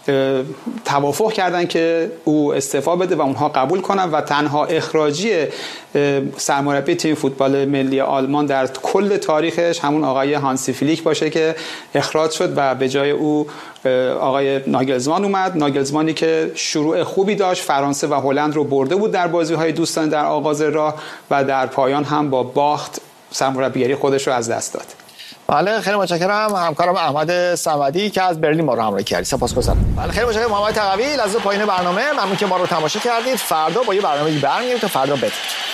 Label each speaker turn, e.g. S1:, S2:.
S1: توافق کردن که او استعفا بده و اونها قبول کنن و تنها اخراجی سرمربی تیم فوتبال ملی آلمان در کل تاریخش همون آقای هانسی فلیک باشه که اخراج شد و به جای او آقای ناگلزمان اومد. ناگلزمانی که شروع خوبی داشت، فرانسه و هلند رو برده بود در بازی‌های دوستانه در آغاز راه و در پایان هم با باخت سرمربیگری خودش رو از دست داد.
S2: بله خیلی متشکرم همکارم احمد صمدی که از برلین ما رو همراهی کردید. سپاسگزارم. بله خیلی متشکرم محمد تقوی. از پایین برنامه ممنون که ما رو تماشا کردید. فردا با یه برنامه‌ای برمیگردیم تا فردا بدرود.